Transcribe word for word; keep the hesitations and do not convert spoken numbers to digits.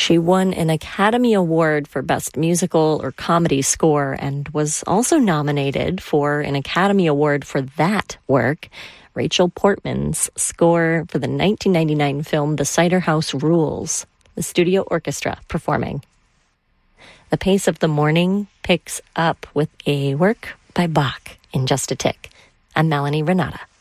She won an Academy Award for Best Musical or Comedy Score and was also nominated for an Academy Award for that work, Rachel Portman's score for the nineteen ninety-nine film The Cider House Rules, the studio orchestra performing. The pace of the morning picks up with a work by Bach in just a tick. I'm Melanie Renata.